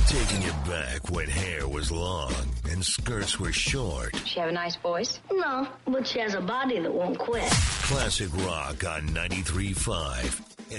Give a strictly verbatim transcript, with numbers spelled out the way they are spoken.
Taking it back when hair was long and skirts were short. Does she have a nice voice? No, but she has a body that won't quit. Classic rock on ninety-three point five